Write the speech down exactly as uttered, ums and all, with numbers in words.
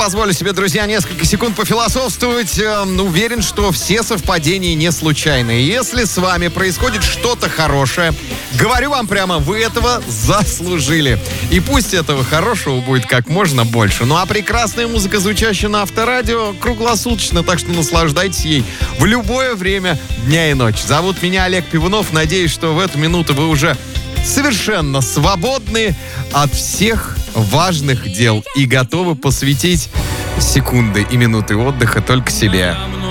позволю себе, друзья, несколько секунд пофилософствовать. Э, уверен, что все совпадения не случайные. Если с вами происходит что-то хорошее, говорю вам прямо, вы этого заслужили. И пусть этого хорошего будет как можно больше. Ну а прекрасная музыка, звучащая на Авторадио, круглосуточно, так что наслаждайтесь ей в любое время дня и ночи. Зовут меня Олег Пивунов. Надеюсь, что в эту минуту вы уже совершенно свободны от всех важных дел и готовы посвятить секунды и минуты отдыха только себе.